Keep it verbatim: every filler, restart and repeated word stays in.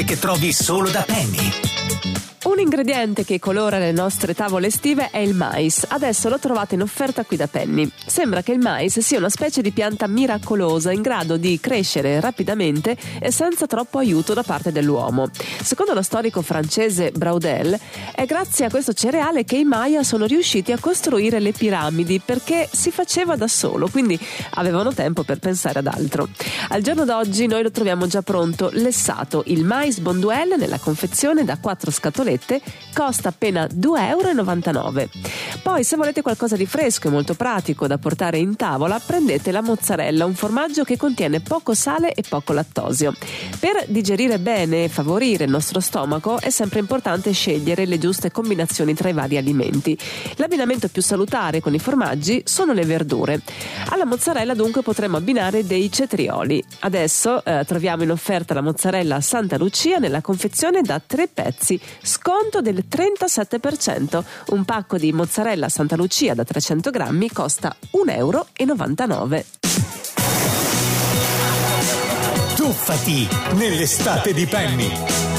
che trovi solo da Penny. Un ingrediente che colora le nostre tavole estive è il mais. Adesso lo trovate in offerta qui da Penny. Sembra che il mais sia una specie di pianta miracolosa in grado di crescere rapidamente e senza troppo aiuto da parte dell'uomo. Secondo lo storico francese Braudel, è grazie a questo cereale che i Maya sono riusciti a costruire le piramidi, perché si faceva da solo, quindi avevano tempo per pensare ad altro. Al giorno d'oggi noi lo troviamo già pronto, lessato. Il mais Bonduelle nella confezione da quattro scatolette costa appena due virgola novantanove euro. Poi, se volete qualcosa di fresco e molto pratico da portare in tavola, prendete la mozzarella, un formaggio che contiene poco sale e poco lattosio. Per digerire bene e favorire il nostro stomaco è sempre importante scegliere le giuste combinazioni tra i vari alimenti. L'abbinamento più salutare con i formaggi sono le verdure. Alla mozzarella dunque potremmo abbinare dei cetrioli. Adesso eh, troviamo in offerta la mozzarella Santa Lucia nella confezione da tre pezzi, sconto del trentasette per cento. Un pacco di mozzarella Santa Lucia da trecento grammi costa un virgola novantanove euro. Tuffati nell'estate di Penny.